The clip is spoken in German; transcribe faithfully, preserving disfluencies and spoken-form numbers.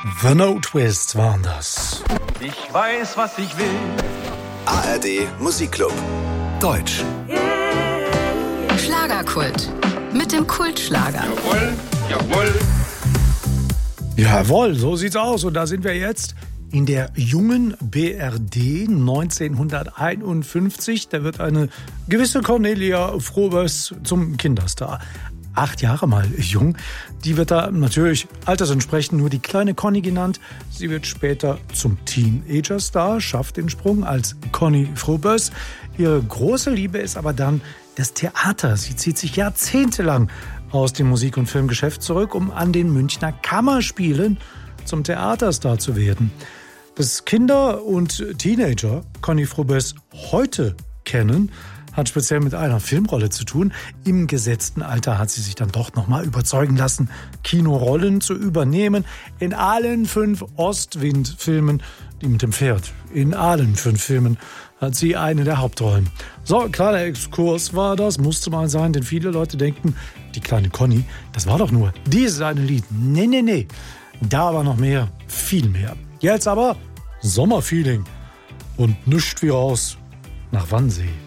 The No Twists waren das. Ich weiß, was ich will. A R D Musikclub. Deutsch. Schlagerkult. Mit dem Kultschlager. Jawohl, jawohl. Jawohl, so sieht's aus. Und da sind wir jetzt in der jungen B R D neunzehnhunderteinundfünfzig. Da wird eine gewisse Cornelia Froboess zum Kinderstar. Acht Jahre mal jung. Die wird da natürlich altersentsprechend nur die kleine Conny genannt. Sie wird später zum Teenager-Star, schafft den Sprung als Conny Froboess. Ihre große Liebe ist aber dann das Theater. Sie zieht sich jahrzehntelang aus dem Musik- und Filmgeschäft zurück, um an den Münchner Kammerspielen zum Theaterstar zu werden. Dass Kinder und Teenager Conny Froboess heute kennen, hat speziell mit einer Filmrolle zu tun. Im gesetzten Alter hat sie sich dann doch noch mal überzeugen lassen, Kinorollen zu übernehmen. In allen fünf Ostwind-Filmen, die mit dem Pferd, in allen fünf Filmen hat sie eine der Hauptrollen. So, kleiner Exkurs war das, musste mal sein, denn viele Leute denken, die kleine Conny, das war doch nur dieses eine Lied. Nee, nee, nee, da war noch mehr, viel mehr. Jetzt aber Sommerfeeling und nischt wie raus nach Wannsee.